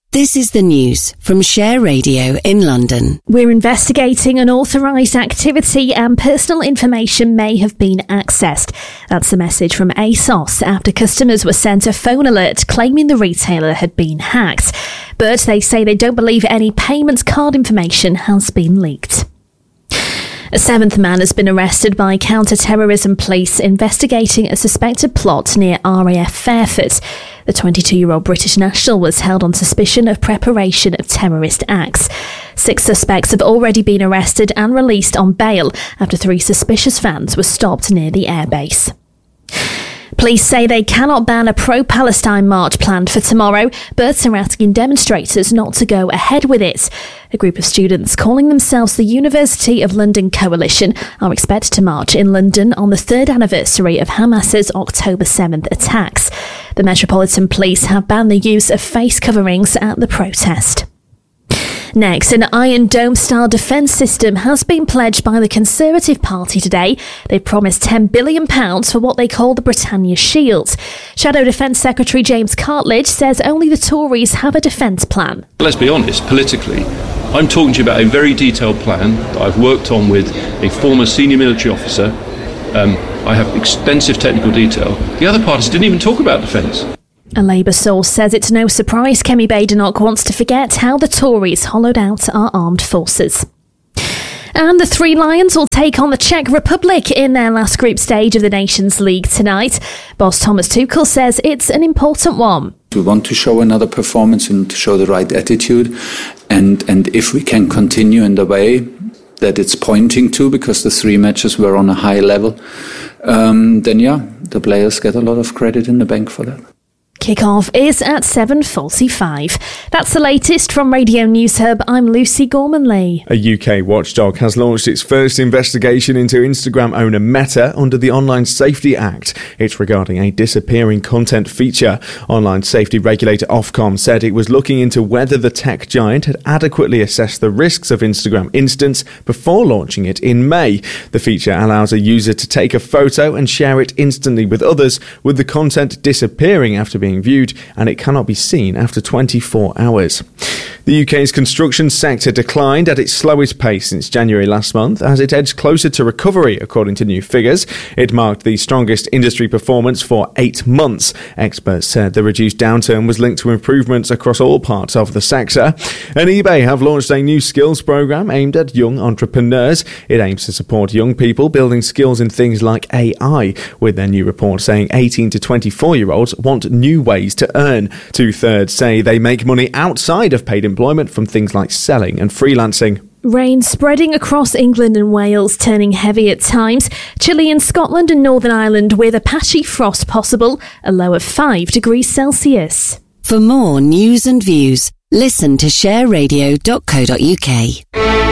This is the news from Share Radio in London. We're investigating unauthorised activity and personal information may have been accessed. That's the message from ASOS after customers were sent a phone alert claiming the retailer had been hacked. But they say they don't believe any payments card information has been leaked. A seventh man has been arrested by counter-terrorism police investigating a suspected plot near RAF Fairford. The 22-year-old British national was held on suspicion of preparation of terrorist acts. 6 suspects have already been arrested and released on bail after 3 suspicious vans were stopped near the airbase. Police say they cannot ban a pro-Palestine march planned for tomorrow, but are asking demonstrators not to go ahead with it. A group of students calling themselves the University of London Coalition are expected to march in London on the 3rd anniversary of Hamas's October 7th attacks. The Metropolitan Police have banned the use of face coverings at the protest. Next, an Iron Dome-style defence system has been pledged by the Conservative Party today. They've promised £10 billion for what they call the Britannia Shield. Shadow Defence Secretary James Cartledge says only the Tories have a defence plan. Let's be honest, politically, I'm talking to you about a very detailed plan that I've worked on with a former senior military officer. I have extensive technical detail. The other parties didn't even talk about defence. A Labour source says it's no surprise Kemi Badenoch wants to forget how the Tories hollowed out our armed forces. And the Three Lions will take on the Czech Republic in their last group stage of the Nations League tonight. Boss Thomas Tuchel says it's an important one. We want to show another performance and to show the right attitude. And if we can continue in the way that it's pointing to, because the 3 matches were on a high level, then the players get a lot of credit in the bank for that. Kick-off is at 7:45. That's the latest from Radio News Hub. I'm Lucy Gormanley. A UK watchdog has launched its first investigation into Instagram owner Meta under the Online Safety Act. It's regarding a disappearing content feature. Online safety regulator Ofcom said it was looking into whether the tech giant had adequately assessed the risks of Instagram Instance before launching it in May. The feature allows a user to take a photo and share it instantly with others, with the content disappearing after being viewed, and it cannot be seen after 24 hours. The UK's construction sector declined at its slowest pace since January last month as it edged closer to recovery, according to new figures. It marked the strongest industry performance for 8 months. Experts said the reduced downturn was linked to improvements across all parts of the sector. And eBay have launched a new skills program aimed at young entrepreneurs. It aims to support young people building skills in things like AI, with their new report saying 18 to 24-year-olds want new ways to earn. 2/3 say they make money outside of paid employment from things like selling and freelancing. Rain spreading across England and Wales, turning heavy at times. Chilly in Scotland and Northern Ireland with a patchy frost possible, a low of 5 degrees Celsius. For more news and views, listen to shareradio.co.uk.